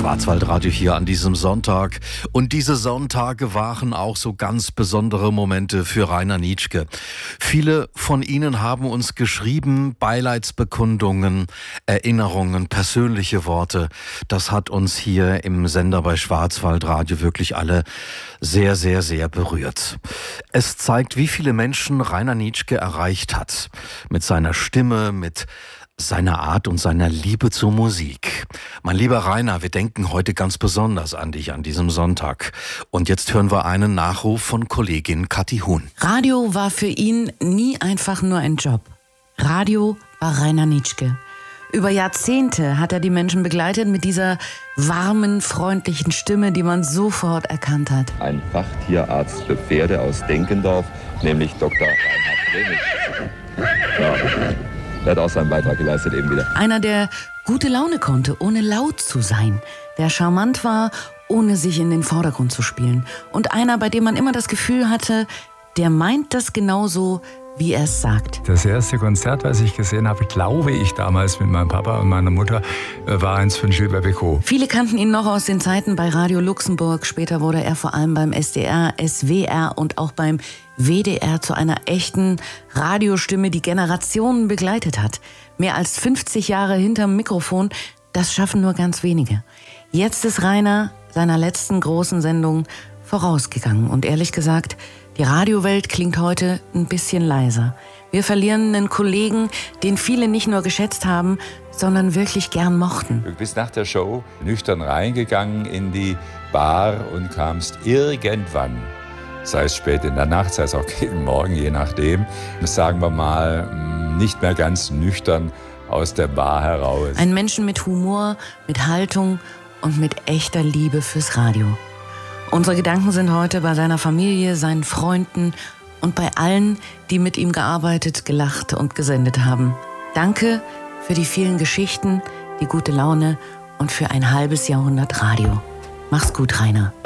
Schwarzwaldradio hier an diesem Sonntag. Und diese Sonntage waren auch so ganz besondere Momente für Rainer Nitschke. Viele von Ihnen haben uns geschrieben, Beileidsbekundungen, Erinnerungen, persönliche Worte. Das hat uns hier im Sender bei Schwarzwaldradio wirklich alle sehr, sehr, sehr berührt. Es zeigt, wie viele Menschen Rainer Nitschke erreicht hat. Mit seiner Stimme, mit seiner Art und seiner Liebe zur Musik. Mein lieber Rainer, wir denken heute ganz besonders an dich an diesem Sonntag. Und jetzt hören wir einen Nachruf von Kollegin Kathi Huhn. Radio war für ihn nie einfach nur ein Job. Radio war Rainer Nitschke. Über Jahrzehnte hat er die Menschen begleitet mit dieser warmen, freundlichen Stimme, die man sofort erkannt hat. Ein Fachtierarzt für Pferde aus Denkendorf, nämlich Dr. Reinhard Bremisch. Ja. Er hat auch seinen Beitrag geleistet eben wieder. Einer, der gute Laune konnte, ohne laut zu sein. Der charmant war, ohne sich in den Vordergrund zu spielen. Und einer, bei dem man immer das Gefühl hatte, der meint das genauso, wie er es sagt. Das erste Konzert, was ich gesehen habe, glaube ich damals mit meinem Papa und meiner Mutter, war eins von Gilbert Bécaud. Viele kannten ihn noch aus den Zeiten bei Radio Luxemburg. Später wurde er vor allem beim SDR, SWR und auch beim WDR zu einer echten Radiostimme, die Generationen begleitet hat. Mehr als 50 Jahre hinterm Mikrofon, das schaffen nur ganz wenige. Jetzt ist Rainer seiner letzten großen Sendung vorausgegangen. Und ehrlich gesagt, die Radiowelt klingt heute ein bisschen leiser. Wir verlieren einen Kollegen, den viele nicht nur geschätzt haben, sondern wirklich gern mochten. Du bist nach der Show nüchtern reingegangen in die Bar und kamst irgendwann, sei es spät in der Nacht, sei es auch gegen Morgen, je nachdem, sagen wir mal, nicht mehr ganz nüchtern aus der Bar heraus. Ein Menschen mit Humor, mit Haltung und mit echter Liebe fürs Radio. Unsere Gedanken sind heute bei seiner Familie, seinen Freunden und bei allen, die mit ihm gearbeitet, gelacht und gesendet haben. Danke für die vielen Geschichten, die gute Laune und für ein halbes Jahrhundert Radio. Mach's gut, Rainer.